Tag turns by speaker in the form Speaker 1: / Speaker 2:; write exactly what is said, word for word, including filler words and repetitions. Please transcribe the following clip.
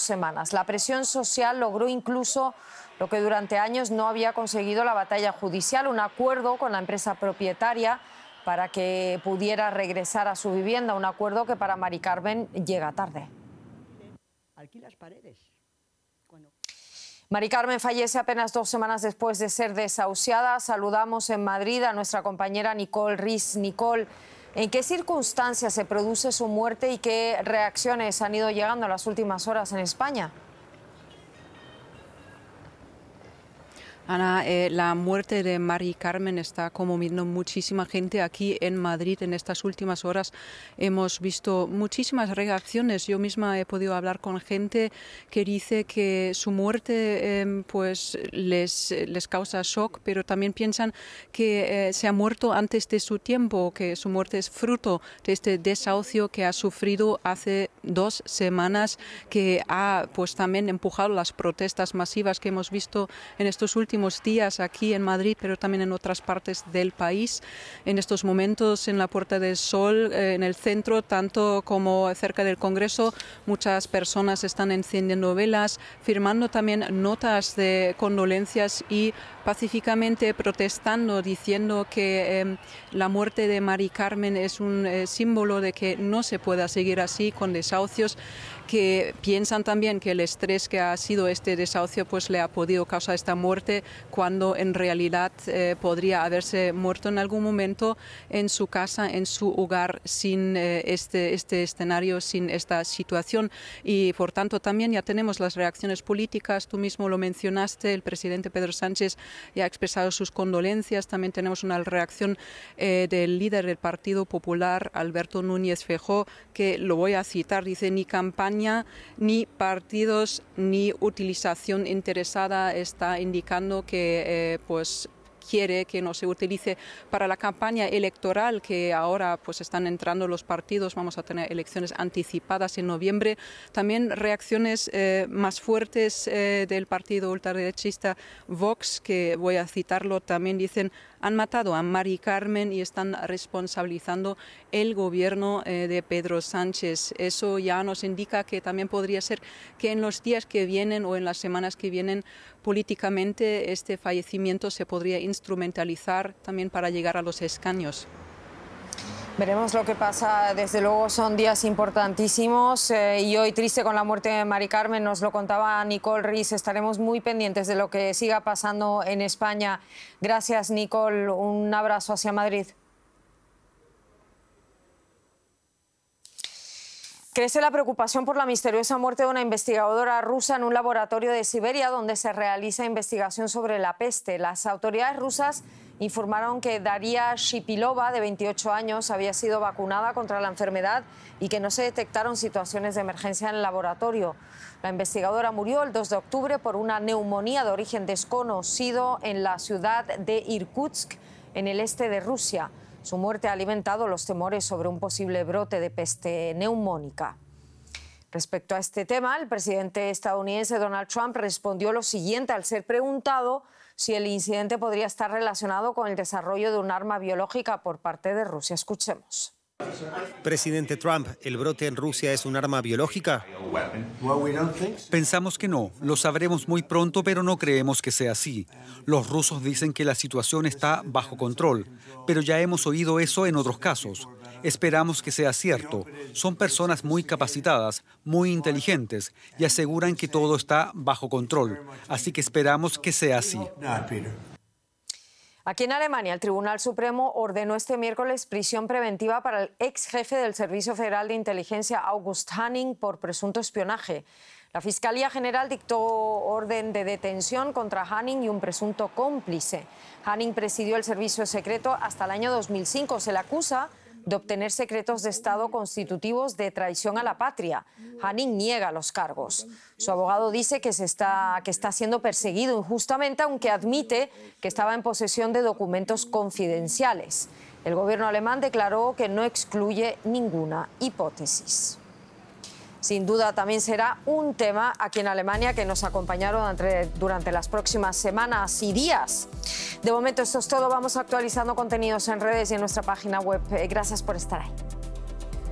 Speaker 1: semanas. La presión social logró incluso lo que durante años no había conseguido la batalla judicial, un acuerdo con la empresa propietaria para que pudiera regresar a su vivienda, un acuerdo que para Mari Carmen llega tarde.
Speaker 2: Alquilas paredes. Bueno.
Speaker 1: Mari Carmen fallece apenas dos semanas después de ser desahuciada. Saludamos en Madrid a nuestra compañera Nicole Riz. Nicole, ¿en qué circunstancias se produce su muerte y qué reacciones han ido llegando en las últimas horas en España?
Speaker 3: Ana, eh, la muerte de Mari Carmen está conmoviendo muchísima gente aquí en Madrid. En estas últimas horas hemos visto muchísimas reacciones. Yo misma he podido hablar con gente que dice que su muerte eh, pues les, les causa shock, pero también piensan que eh, se ha muerto antes de su tiempo, que su muerte es fruto de este desahucio que ha sufrido hace dos semanas, que ha pues también empujado las protestas masivas que hemos visto en estos últimos días aquí en Madrid, pero también en otras partes del país. En estos momentos en la Puerta del Sol, eh, en el centro, tanto como cerca del Congreso, muchas personas están encendiendo velas, firmando también notas de condolencias y pacíficamente protestando, diciendo que eh, la muerte de Mari Carmen es un eh, símbolo de que no se pueda seguir así con desahucios, que piensan también que el estrés que ha sido este desahucio pues le ha podido causar esta muerte, cuando en realidad eh, podría haberse muerto en algún momento en su casa, en su hogar, sin eh, este, este escenario, sin esta situación. Y por tanto también ya tenemos las reacciones políticas. Tú mismo lo mencionaste, el presidente Pedro Sánchez ya ha expresado sus condolencias. También tenemos una reacción eh, del líder del Partido Popular, Alberto Núñez Feijóo, que lo voy a citar, dice: ni campaña, ni partidos, ni utilización interesada. Está indicando que eh, pues quiere que no se utilice para la campaña electoral, que ahora pues están entrando los partidos, vamos a tener elecciones anticipadas en noviembre. También reacciones eh, más fuertes eh, del partido ultraderechista Vox, que voy a citarlo, también dicen: han matado a Mari Carmen y están responsabilizando el gobierno eh, de Pedro Sánchez. Eso ya nos indica que también podría ser que en los días que vienen o en las semanas que vienen, políticamente este fallecimiento se podría instrumentalizar también para llegar a los escaños.
Speaker 1: Veremos lo que pasa. Desde luego son días importantísimos eh, y hoy, triste con la muerte de Mari Carmen, nos lo contaba Nicole Riz. Estaremos muy pendientes de lo que siga pasando en España. Gracias, Nicole. Un abrazo hacia Madrid. Crece la preocupación por la misteriosa muerte de una investigadora rusa en un laboratorio de Siberia donde se realiza investigación sobre la peste. Las autoridades rusas informaron que Daria Shipilova, de veintiocho años, había sido vacunada contra la enfermedad y que no se detectaron situaciones de emergencia en el laboratorio. La investigadora murió el dos de octubre por una neumonía de origen desconocido en la ciudad de Irkutsk, en el este de Rusia. Su muerte ha alimentado los temores sobre un posible brote de peste neumónica. Respecto a este tema, el presidente estadounidense Donald Trump respondió lo siguiente al ser preguntado si el incidente podría estar relacionado con el desarrollo de un arma biológica por parte de Rusia. Escuchemos.
Speaker 4: Presidente Trump, ¿el brote en Rusia es un arma biológica?
Speaker 5: Pensamos que no. Lo sabremos muy pronto, pero no creemos que sea así. Los rusos dicen que la situación está bajo control, pero ya hemos oído eso en otros casos. Esperamos que sea cierto. Son personas muy capacitadas, muy inteligentes y aseguran que todo está bajo control. Así que esperamos que sea así.
Speaker 1: Aquí en Alemania, el Tribunal Supremo ordenó este miércoles prisión preventiva para el ex jefe del Servicio Federal de Inteligencia, August Hanning, por presunto espionaje. La Fiscalía General dictó orden de detención contra Hanning y un presunto cómplice. Hanning presidió el servicio secreto hasta el año dos mil cinco. Se le acusa de obtener secretos de Estado constitutivos de traición a la patria. Hanning niega los cargos. Su abogado dice que, se está, que está siendo perseguido injustamente, aunque admite que estaba en posesión de documentos confidenciales. El gobierno alemán declaró que no excluye ninguna hipótesis. Sin duda también será un tema aquí en Alemania que nos acompañaron durante, durante las próximas semanas y días. De momento esto es todo. Vamos actualizando contenidos en redes y en nuestra página web. Gracias por estar ahí.